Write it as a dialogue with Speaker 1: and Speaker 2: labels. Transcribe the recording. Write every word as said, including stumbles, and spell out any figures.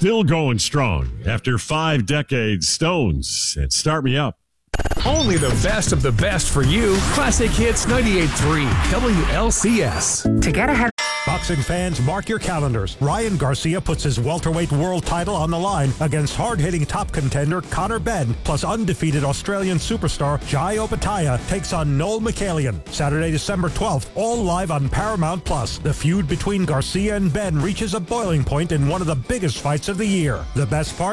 Speaker 1: still going strong after five decades. Stones and Start Me Up.
Speaker 2: Only the best of the best for you. Classic Hits ninety-eight point three W L C S.
Speaker 3: To get ahead.
Speaker 4: Boxing fans, mark your calendars. Ryan Garcia puts his welterweight world title on the line against hard-hitting top contender Conor Benn, plus undefeated Australian superstar Jai Opetaia takes on Noel McCallion. Saturday, December twelfth, all live on Paramount Plus. The feud between Garcia and Benn reaches a boiling point in one of the biggest fights of the year. The best part?